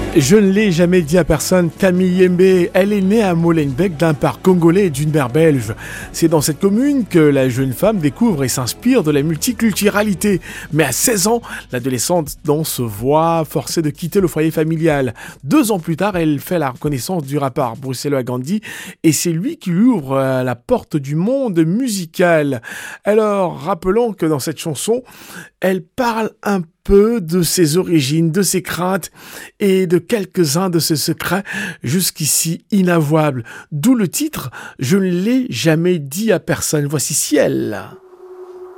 Je ne l'ai jamais dit à personne, Camille Yembe, elle est née à Molenbeek d'un père congolais et d'une mère belge. C'est dans cette commune que la jeune femme découvre et s'inspire de la multiculturalité. Mais à 16 ans, l'adolescente se voit forcée de quitter le foyer familial. 2 ans plus tard, elle fait la reconnaissance du rappeur bruxellois Gandhi et c'est lui qui lui ouvre la porte du monde musical. Alors, rappelons que dans cette chanson, elle parle un peu de ses origines, de ses craintes et de quelques-uns de ses secrets jusqu'ici inavouables. D'où le titre « Je ne l'ai jamais dit à personne ». Voici Ciel.